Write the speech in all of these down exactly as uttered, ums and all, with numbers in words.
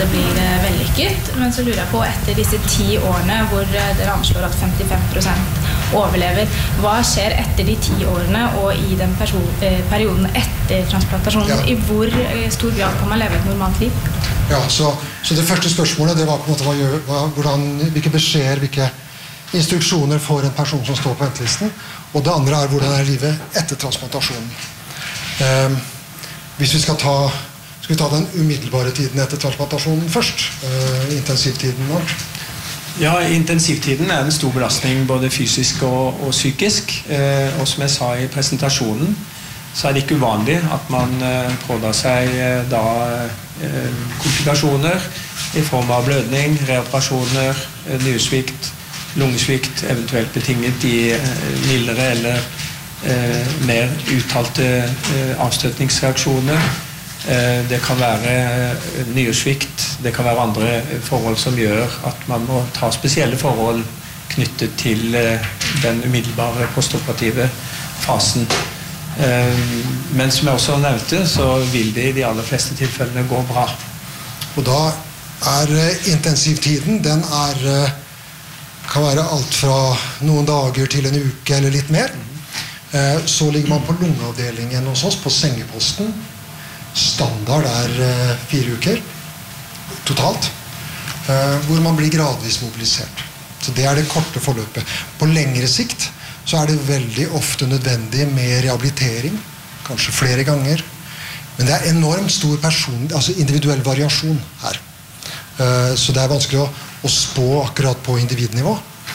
dette blir vellykket, men så lurer jeg på etter disse ti årene hvor dere anslår at femtifem prosent overlever, hva skjer etter de ti årene og i den perioden etter transplantasjonen? Ja. I hvor stor grad kan man leve et normalt liv? Ja, så, så det første spørsmålet det var på en måte hva gjør, hva, hvordan, hvilke beskjeder, hvilke instruksjoner får en person som står på ventelisten, og det andre er hvordan er livet etter transplantasjonen. Um, hvis vi skal ta, skal vi ta den umiddelbare tiden etter transplantasjonen først, uh, intensivtiden nå. Ja, intensivtiden er en stor belastning både fysisk og, og psykisk, uh, og som jeg sa i presentasjonen, så er det ikke uvanlig at man uh, pådrar seg uh, da uh, komplikasjoner i form av blødning, reoperasjoner, uh, nyresvikt, lungesvikt, eventuelt betinget i uh, mildere eller uh, mer uttalte uh, avstøtningsreaksjoner. Uh, det kan være uh, nyresvikt, det kan være andre forhold som gjør at man må ta spesielle forhold knyttet til uh, den umiddelbare postoperative fasen. Uh, men som jeg også nevnte, så vil det i de aller fleste tilfellene gå bra. Og da er uh, intensivtiden, den er... Uh, kan være alt fra noen dager til en uke eller litt mer. Eh, så ligger man på lungeavdelingen hos oss, på sengeposten. Standard er eh, fire uker totalt, eh, hvor man blir gradvis mobilisert. Så det er det korte forløpet. På lengre sikt så er det veldig ofte nødvendig med rehabilitering, kanskje flere ganger. Men det er enormt stor person, altså individuell variasjon her. Eh, så det er vanskelig å å spå akkurat på individnivå.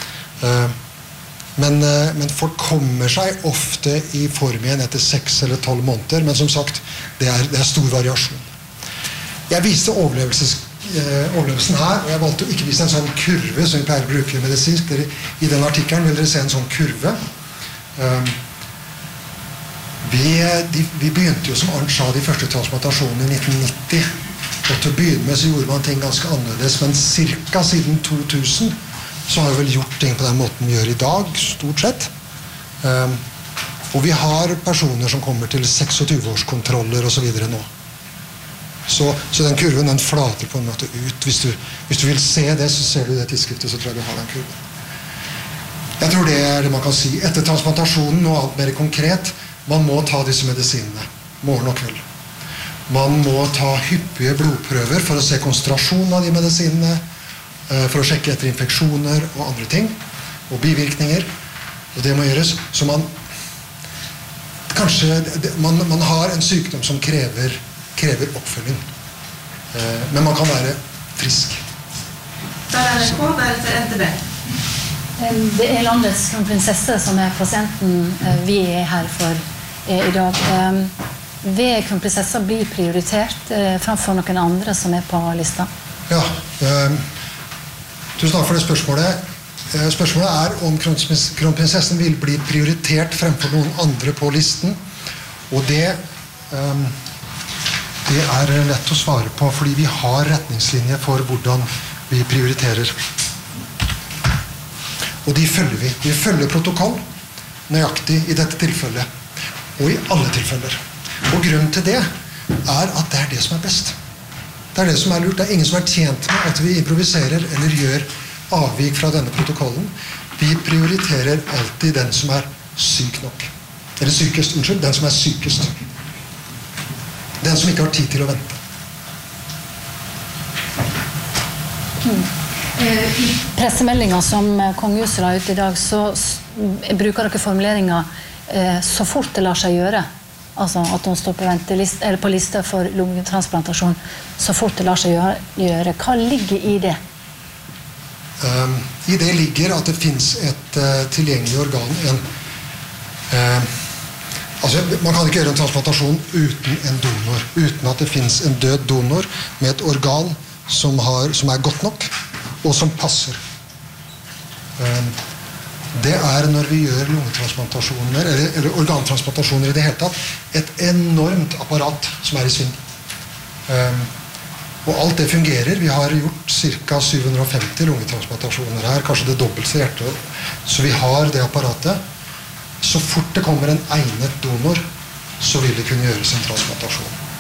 Men, men folk kommer seg ofte i form igjen etter seks eller tolv måneder, men som sagt, det er, det er stor variasjon. Jeg viste overlevelses, overlevelsen her, og jeg valgte å ikke vise en sånn kurve som vi pleier å bruke medisinsk. I den artikkelen vil dere se en sånn kurve. Vi, de, vi begynte jo, som Arnt sa, de første transplantasjonene i nitten nitti. Og til å begynne med så gjorde man ting ganske annerledes, men cirka siden to tusen så har vi vel gjort ting på den måten vi gjør i dag, stort sett. Um, og vi har personer som kommer til tjueseks-årskontroller og så videre nå. Så, så den kurven, den flater på en måte ut. Hvis du, hvis du vil se det, så ser du det tidsskriftet, så tror jeg du har den kurven. Jeg tror det er det man kan si. Etter transplantasjonen, noe annet mer konkret, man må ta disse medisinene, morgen og kveld. Man må ta hyppige blodprøver for å se konsentrasjonen av de medisinene, for å sjekke etter infeksjoner og andre ting, og bivirkninger. Og det må gjøres. Så man, kanskje, man, man har en sykdom som krever, krever oppfølging. Men man kan være frisk. Da er det på, det er til N T B. Det er landets kronprinsesse som er pasienten vi er her for i dag. Vil kronprinsessa bli prioritert eh, framfor noen andre som er på lista? Ja, eh, tusen takk for det spørsmålet. Eh, spørsmålet er om kronprinsessen vil bli prioritert fremfor noen andre på listen. Og det, eh, det er lett å svare på, fordi vi har retningslinjer for hvordan vi prioriterer. Og de følger vi. Vi følger protokoll nøyaktig i dette tilfellet, og i alle tilfeller. Og grunnen til det er at det er det som er best. Det er det som er lurt. Det er ingen som er tjent med at vi improviserer eller gjør avvik fra denne protokollen. Vi prioriterer alltid den som er syk nok. Eller sykest, unnskyld, den som er sykest. Den som ikke har tid til å vente. Mm. I pressemeldingen som Kongehuset la ut i dag, så bruker dere formuleringer så fort det lar seg gjøre. Altså at de står på, ventelist, eller på liste for lungetransplantasjon så fort det lar seg gjøre. Hva ligger i det? Um, I det ligger at det finnes et uh, tilgjengelig organ. En, uh, altså, man kan ikke gjøre en transplantasjon uten en donor. Uten at det finnes en død donor med et organ som, har, som er godt nok, og som passer. Um, Det er når vi gjør lungetransplantasjoner, eller, eller organtransplantasjoner i det hele tatt, et enormt apparat som er i sving. Um, og alt det fungerer. Vi har gjort ca. syv hundre og femti lungetransplantasjoner her, kanskje det dobbelte hjertet. Så vi har det apparatet. Så fort det kommer en egnet donor, så vil det kunne gjøres en transplantasjon.